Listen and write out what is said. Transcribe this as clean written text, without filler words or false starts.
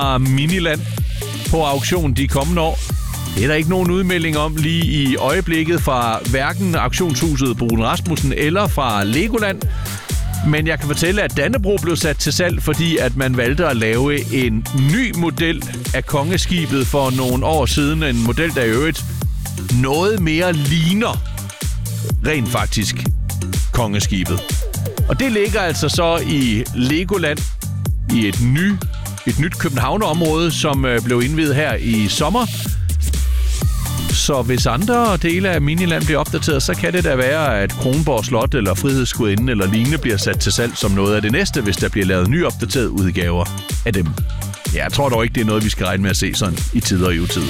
Miniland på auktion de kommende år. Det er der ikke nogen udmelding om lige i øjeblikket fra hverken auktionshuset Brun Rasmussen eller fra Legoland. Men jeg kan fortælle, at Dannebrog blev sat til salg, fordi at man valgte at lave en ny model af kongeskibet for nogle år siden. En model, der i øvrigt noget mere ligner rent faktisk kongeskibet. Og det ligger altså så i Legoland i et nyt Københavnerområde, som blev indviet her i sommer. Så hvis andre dele af Miniland bliver opdateret, så kan det da være, at Kronborg Slot eller Frihedsgudinden eller lignende bliver sat til salg som noget af det næste, hvis der bliver lavet nye opdaterede udgaver af dem. Jeg tror dog ikke, det er noget, vi skal regne med at se sådan i tid og i utid.